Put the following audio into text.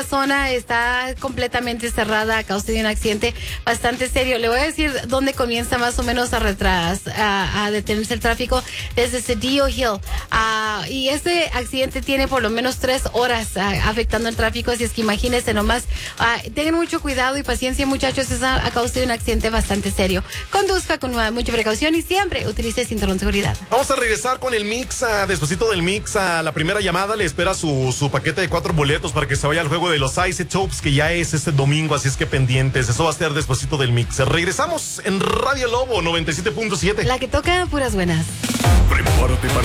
la zona está completamente cerrada a causa de un accidente bastante serio. Le voy a decir dónde comienza más o menos a detenerse el tráfico, desde Cedillo Hill. Y este accidente tiene por lo menos 3 horas afectando el tráfico, así es que imagínense nomás. Tengan mucho cuidado y paciencia, muchachos, es a causa de un accidente bastante serio. Conduzca con mucha precaución y siempre utilice cinturón de seguridad. Vamos a regresar con el mix, despacito del mix, a la primera llamada. Le espera su paquete de 4 boletos para que se vaya al juego de los Isotopes, que ya es este domingo, así es que pendientes. Eso va a ser despacito del mix. Regresamos en Radio Lobo 97.7. La que toca puras buenas. Prepárate para